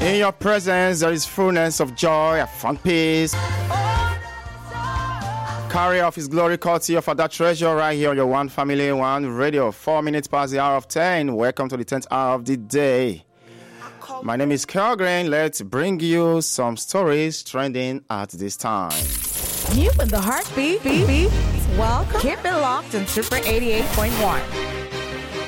In your presence, there is fullness of joy. I found peace. Carry of His glory, courtesy of that treasure right here on your One Family, One Radio. 4 minutes past the hour of 10. Welcome to the 10th hour of the day. My name is Kelgren. Let's bring you some stories trending at this time. You in the heartbeat. Welcome. Keep it locked on Super 88.1.